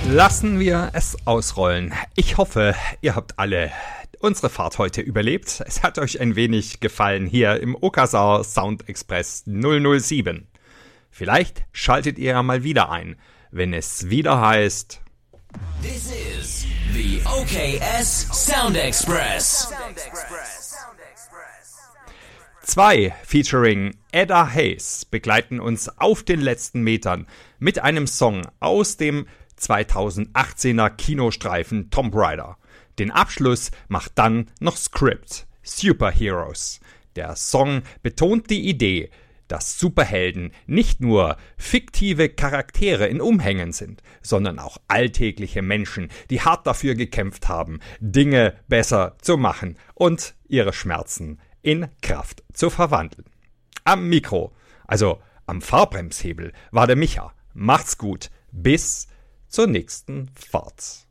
Lassen wir es ausrollen. Ich hoffe, ihr habt alle unsere Fahrt heute überlebt. Es hat euch ein wenig gefallen hier im Okazar Sound Express 007. Vielleicht schaltet ihr ja mal wieder ein, wenn es wieder heißt... This is the OKS Sound Express. 2 featuring Edda Hayes begleiten uns auf den letzten Metern mit einem Song aus dem 2018er Kinostreifen Tomb Raider. Den Abschluss macht dann noch Script, Superheroes. Der Song betont die Idee, dass Superhelden nicht nur fiktive Charaktere in Umhängen sind, sondern auch alltägliche Menschen, die hart dafür gekämpft haben, Dinge besser zu machen und ihre Schmerzen in Kraft zu verwandeln. Am Mikro, also am Fahrbremshebel, war der Micha. Macht's gut, bis zur nächsten Fahrt.